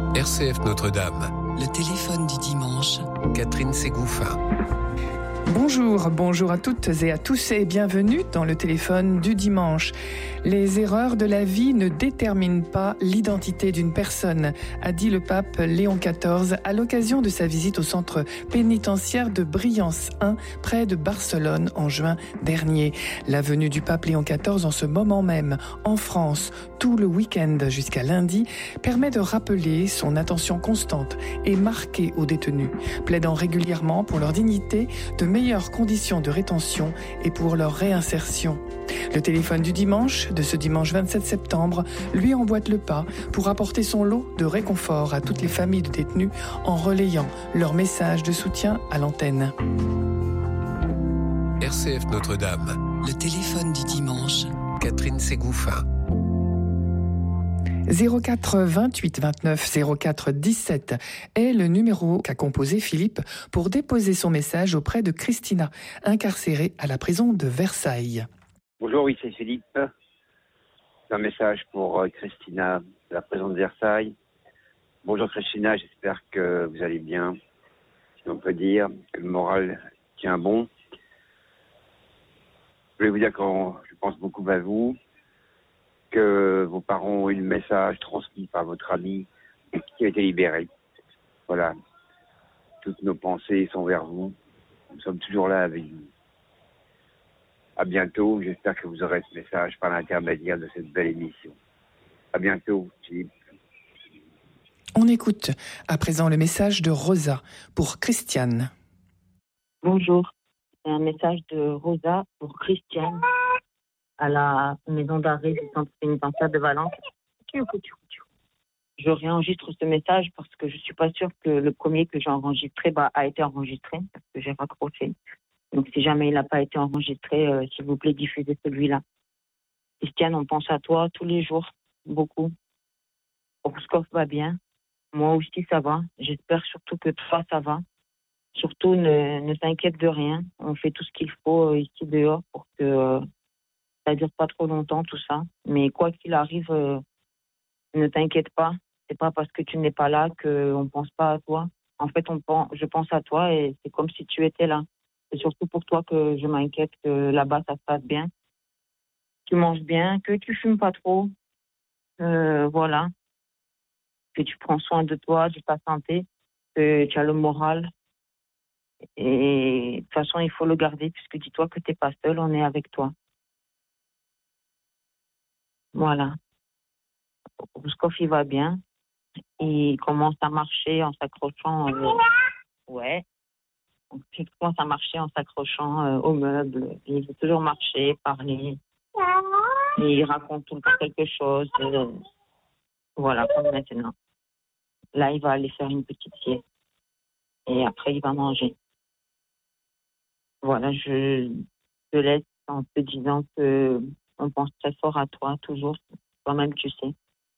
RCF Notre-Dame. Le téléphone du dimanche. Catherine Ségouffin. Bonjour à toutes et à tous et bienvenue dans le téléphone du dimanche. Les erreurs de la vie ne déterminent pas l'identité d'une personne, a dit le pape Léon XIV à l'occasion de sa visite au centre pénitentiaire de Briançon 1 près de Barcelone en juin dernier. La venue du pape Léon XIV en ce moment même en France, tout le week-end jusqu'à lundi, permet de rappeler son attention constante et marquée aux détenus, plaidant régulièrement pour leur dignité, de meilleures conditions de rétention et pour leur réinsertion. Le téléphone du dimanche, de ce dimanche 27 septembre, lui emboîte le pas pour apporter son lot de réconfort à toutes les familles de détenus en relayant leur message de soutien à l'antenne. RCF Notre-Dame. Le téléphone du dimanche. Catherine Ségouffin. 04 28 29 04 17 est le numéro qu'a composé Philippe pour déposer son message auprès de Christina, incarcérée à la prison de Versailles. Bonjour, oui, c'est Philippe. C'est un message pour Christina de la prison de Versailles. Bonjour Christina, j'espère que vous allez bien. Si on peut dire que le moral tient bon. Je voulais vous dire que je pense beaucoup à vous, que vos parents ont eu le message transmis par votre ami qui a été libéré. Voilà. Toutes nos pensées sont vers vous. Nous sommes toujours là avec vous. À bientôt. J'espère que vous aurez ce message par l'intermédiaire de cette belle émission. À bientôt, Philippe. On écoute à présent le message de Rosa pour Christiane. Bonjour. C'est un message de Rosa pour Christiane à la maison d'arrêt du centre pénitentiaire de Valence. Je réenregistre ce message parce que je suis pas sûre que le premier que j'ai enregistré a été enregistré parce que j'ai raccroché. Donc si jamais il n'a pas été enregistré, s'il vous plaît, diffusez celui-là. Christiane, on pense à toi tous les jours, beaucoup. Orscoff va bien. Moi aussi, ça va. J'espère surtout que toi, ça va. Surtout, ne t'inquiète de rien. On fait tout ce qu'il faut ici dehors pour que ça dure pas trop longtemps, tout ça. Mais quoi qu'il arrive, ne t'inquiète pas. C'est pas parce que tu n'es pas là qu'on pense pas à toi. En fait, je pense à toi et c'est comme si tu étais là. C'est surtout pour toi que je m'inquiète que là-bas, ça se passe bien. Tu manges bien, que tu fumes pas trop. Voilà. Que tu prends soin de toi, de ta santé, que tu as le moral. Et de toute façon, il faut le garder puisque dis-toi que t'es pas seul, on est avec toi. Voilà. Ouscoff, il va bien. Il commence à marcher en s'accrochant. Ouais. Donc, il commence à marcher en s'accrochant aux meubles. Il veut toujours marcher, parler. Et il raconte tout le temps quelque chose. Voilà, comme maintenant. Là, il va aller faire une petite sieste. Et après, il va manger. Voilà, je te laisse en te disant que on pense très fort à toi, toujours. Toi-même, tu sais.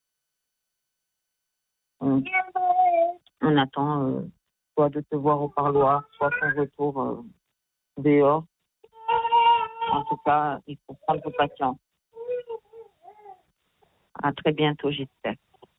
On attend soit de te voir au parloir, soit ton retour dehors. En tout cas, il faut prendre patience. À très bientôt, j'espère.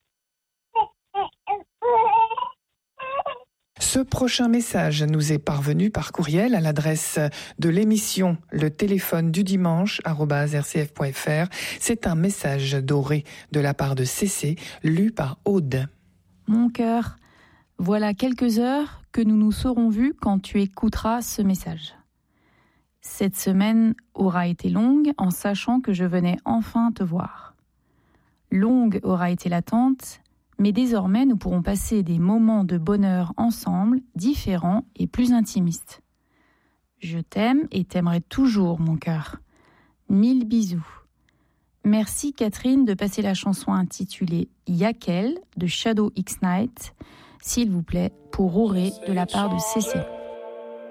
Ce prochain message nous est parvenu par courriel à l'adresse de l'émission Le téléphone du dimanche @rcf.fr. C'est un message doré de la part de CC, lu par Aude. Mon cœur, voilà quelques heures que nous nous serons vus quand tu écouteras ce message. Cette semaine aura été longue en sachant que je venais enfin te voir. Longue aura été l'attente, mais désormais nous pourrons passer des moments de bonheur ensemble, différents et plus intimistes. Je t'aime et t'aimerai toujours, mon cœur. 1000 bisous. Merci Catherine de passer la chanson intitulée Yakel de Shadow X Night, s'il vous plaît, pour Auré de la part de CC.